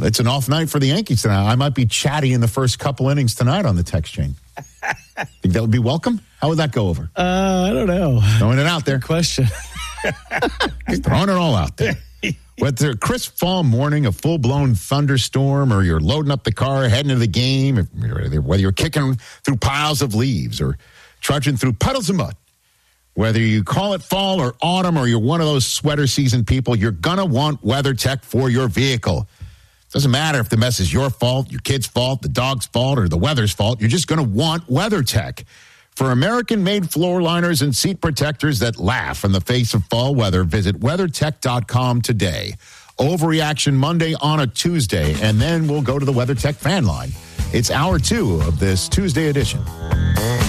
It's an off night for the Yankees tonight. I might be chatty in the first couple innings tonight on the text chain. Think that would be welcome? How would that go over? I don't know. Throwing it out there. Good question. Just throwing it all out there. Whether a crisp fall morning, a full-blown thunderstorm, or you're loading up the car, heading to the game, whether you're kicking through piles of leaves or trudging through puddles of mud, whether you call it fall or autumn or you're one of those sweater season people, you're going to want WeatherTech for your vehicle. Doesn't matter if the mess is your fault, your kid's fault, the dog's fault, or the weather's fault. You're just going to want WeatherTech. For American-made floor liners and seat protectors that laugh in the face of fall weather, visit WeatherTech.com today. Overreaction Monday on a Tuesday, and then we'll go to the WeatherTech fan line. It's hour 2 of this Tuesday edition.